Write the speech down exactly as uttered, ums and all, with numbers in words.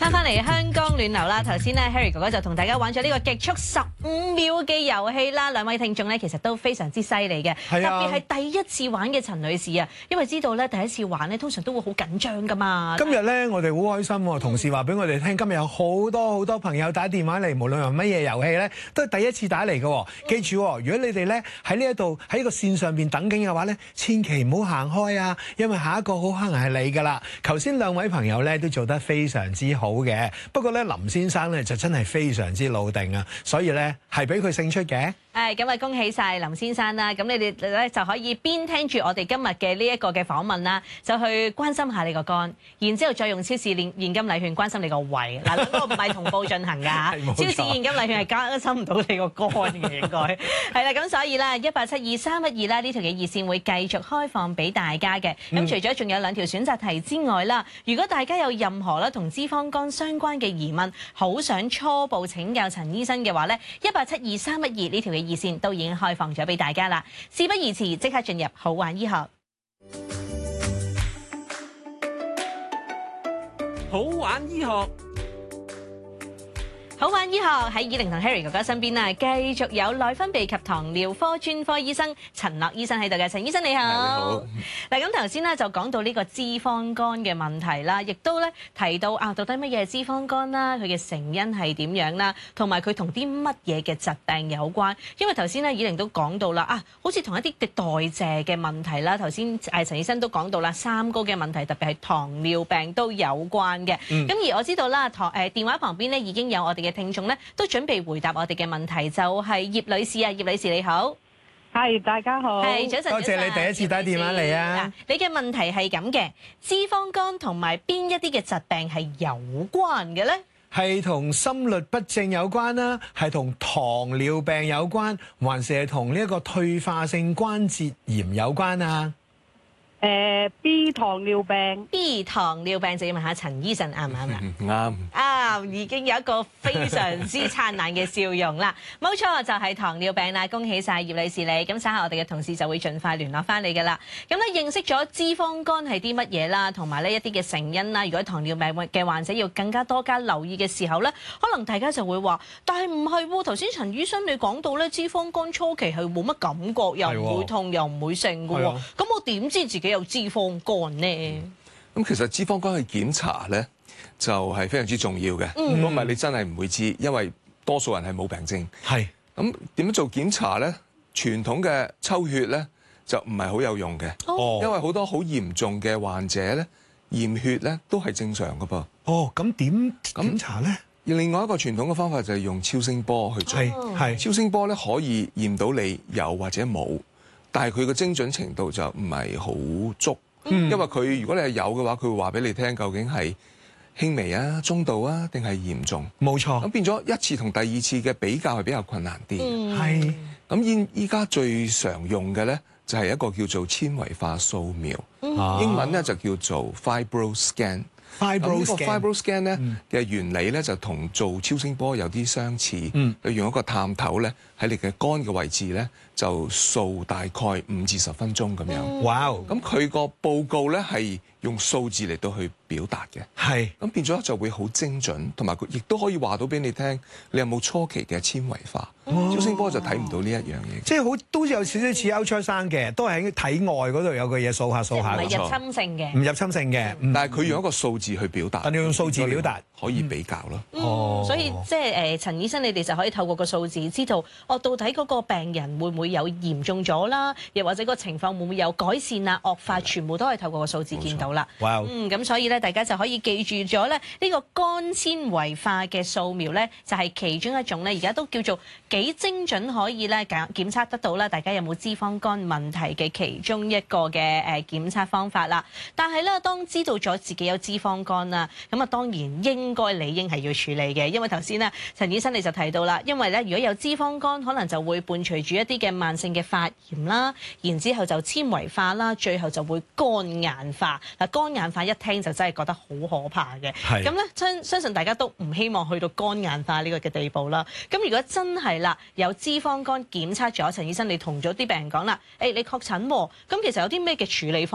翻返嚟香港暖流啦，頭先咧 Harry 哥哥就同大家玩咗呢個極速十五秒嘅遊戲啦。兩位聽眾咧其實都非常之犀利嘅，特別係第一次玩嘅陳女士啊，因為知道咧第一次玩咧通常都會好緊張噶嘛。 今日咧我哋好開心喎，同事話俾我哋聽，今日有好多好多朋友打電話嚟，無論係乜嘢遊戲咧，都係第一次打嚟嘅。記住，如果你哋咧喺呢一度喺個線上邊等緊嘅話咧，千祈唔好行開啊，因為下一個好可能係你噶啦。頭先兩位朋友咧都做得非常之好嘅，不過咧林先生咧就真係非常之老定啊，所以咧係俾佢勝出嘅。 誒咁啊，恭喜晒林先生啦！咁你哋咧就可以邊聽住我哋今日嘅呢一個嘅訪問啦，就去關心下你個肝，然之後再用超市現現金禮券關心你個胃。嗱，呢個唔係同步進行㗎，超市現金禮券係關心唔到你個肝嘅應該。係啦，咁所以咧一八七二三一二啦，呢條嘅熱線會繼續開放俾大家嘅。咁、嗯、除咗仲有兩條選擇題之外啦，如果大家有任何咧同脂肪肝相關嘅疑問，好想初步請教陳醫生嘅話咧，一八七二三一二呢條嘅熱線都已經開放咗俾大家啦。事不宜遲，即刻進入好玩醫學。 好玩醫學。 好玩醫學喺以玲同 Harry 哥哥身邊啊，繼續有內分泌及糖尿科專科醫生陳樂醫生喺度嘅。陳醫生你好。你好。嗱，咁頭先咧就講到呢個脂肪肝嘅問題啦，亦都咧提到啊，到底乜嘢係脂肪肝啦，佢嘅成因係點樣啦，同埋佢同啲乜嘢嘅疾病有關。因為頭先咧以玲都講到啦，啊，好似同一啲嘅代謝嘅問題啦，頭先誒陳醫生都講到啦，三高嘅問題，特別係糖尿病都有關嘅。咁、嗯、而我知道啦，糖誒電話旁邊咧已經有我哋嘅聽眾咧都準備回答我哋嘅問題，就係葉女士啊，葉女士你好， 係大家好， 係早晨， 多謝你第一次打電話嚟啊！ 你嘅問題係咁嘅，脂肪肝同埋邊一啲嘅疾病係有關嘅咧？ 係同心律不正有關啦，係同糖尿病有關，還是係同呢一個退化性關節炎有關啊？ 誒 B 糖尿病 ，B 糖尿病就要問下陳醫生啱唔啱啦？ 啱啊，已經有一個非常之燦爛嘅笑容啦，冇錯就係糖尿病啦！恭喜晒葉女士你，咁稍後我哋嘅同事就會盡快聯絡翻你噶啦。咁咧認識咗脂肪肝係啲乜嘢啦，同埋呢一啲嘅成因啦。如果糖尿病嘅患者要更加多加留意嘅時候咧，可能大家就會話，但係唔係喎？頭先陳醫生你講到咧，脂肪肝初期係冇乜感覺，又唔會痛，又唔會剩嘅喎。咁我點知自己有脂肪肝呢？ 咁其實脂肪肝嘅檢查咧就係非常之重要嘅。如果唔係你真係唔會知，因為多數人係冇病徵。係咁點樣做檢查咧？傳統嘅抽血咧就唔係好有用嘅。哦，因為好多好嚴重嘅患者咧驗血咧都係正常嘅噃。 哦，咁點檢查咧？ 另外一個傳統嘅方法就係用超聲波去做。係超聲波咧可以驗到你有或者冇。但係佢個精準程度就唔係好足，嗯、因為佢如果你係有嘅話，佢會話俾你聽究竟係輕微啊、中度啊定係嚴重。冇錯。咁變咗一次同第二次嘅比較係比較困難啲。係、嗯。咁依依家最常用嘅咧就係一個叫做纖維化掃描，嗯、英文咧就叫做 FibroScan。Fibro scan 呢個 FibroScan 咧嘅原理咧就同做超聲波有啲相似，佢、嗯、用一個探頭咧喺你嘅肝嘅位置咧就掃大概五至十分鐘咁樣。哇、嗯！咁佢個報告咧係用數字嚟到去表達嘅，係咁變咗就會好精準，同埋佢亦都可以話到俾你聽，你有冇初期嘅纖維化。哦、超聲波就睇唔到呢一樣嘢，即係好都有少少似歐超生嘅，都係喺體外嗰度有個嘢掃下掃下。 唔係入侵性嘅， 唔入侵性嘅， 嗯、但係佢用一個數字去表達。 但你用數字表達可以比較咯。 嗯嗯、所以即係誒陳醫生，你哋就可以透過個數字知道，哦到底嗰個病人會唔會有嚴重咗啦，又或者個情況會唔會有改善啊、惡化，全部都係透過個數字見到啦。哇！嗯，咁所以咧，大家就可以記住咗咧，呢個肝纖維化嘅掃描咧，就係其中一種咧，而家都叫做幾精準。可以咧檢檢測得到啦，大家有冇脂肪肝問題嘅其中一個嘅誒檢測方法啦。但係咧，當知道咗自己有脂肪肝啦，咁啊當然應該理應係要處理嘅，因為頭先咧陳醫生你就提到啦，因為咧如果有脂肪肝，可能就會伴隨住一啲嘅慢性嘅發炎啦，然之後就纖維化啦，最後就會肝硬化。嗱，肝硬化一聽就真係覺得好可怕嘅。係咁咧，相相信大家都唔希望去到肝硬化呢個嘅地步啦。咁如果真係啦，有脂肪肝檢測咗，陳醫生你同咗啲病人講啦，誒、欸、你確診喎，咁其實有啲咩嘅處理方